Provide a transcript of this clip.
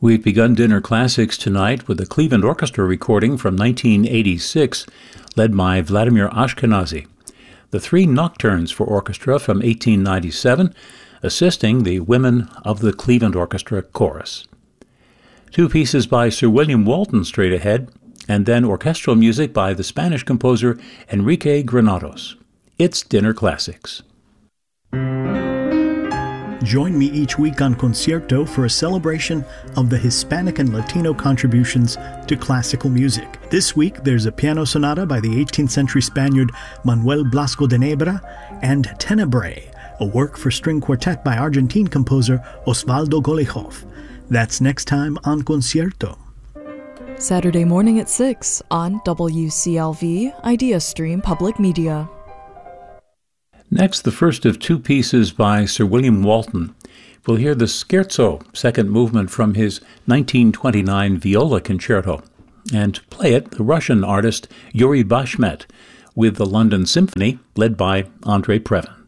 We've begun Dinner Classics tonight with a Cleveland Orchestra recording from 1986, led by Vladimir Ashkenazy. The Three Nocturnes for Orchestra from 1897, assisting the Women of the Cleveland Orchestra Chorus. Two pieces by Sir William Walton straight ahead, and then orchestral music by the Spanish composer Enrique Granados. It's Dinner Classics. Join me each week on Concierto for a celebration of the Hispanic and Latino contributions to classical music. This week, there's a piano sonata by the 18th century Spaniard Manuel Blasco de Nebra and Tenebrae, a work for string quartet by Argentine composer Osvaldo Golijov. That's next time on Concierto. Saturday morning at 6 on WCLV Idea Stream Public Media. Next, the first of two pieces by Sir William Walton. We'll hear the Scherzo, second movement from his 1929 viola concerto. And to play it, the Russian artist Yuri Bashmet, with the London Symphony, led by Andrei Previn.